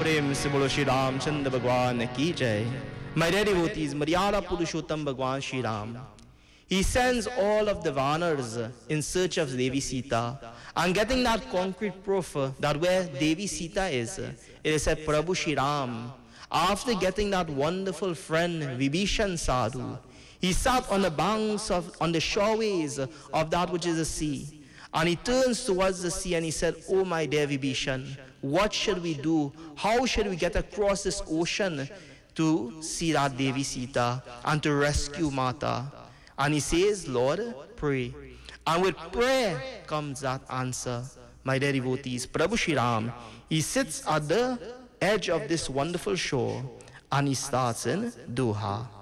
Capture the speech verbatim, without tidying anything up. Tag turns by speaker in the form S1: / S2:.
S1: प्रेम से बोलो श्री रामचंद्र भगवान की जय. My dear devotees, Maryada Purushottam Bhagwan Shri Ram, he sends all of the Vanars in search of Devi Sita, and getting that concrete proof that where Devi Sita is, it is said Prabhu Shri Ram, after getting that wonderful friend Vibhishan Sadhu, he sat on the banks of, on the shoreways of that which is the sea, and he turns towards the sea and he said, "Oh my dear Vibhishan, what should we do? How should we get across this ocean to see that Devi Sita and to rescue Mata?" And he says, "Lord, pray." And with prayer comes that answer. My dear devotees, Prabhu Shri Ram, he sits at the edge of this wonderful shore and he starts in Doha.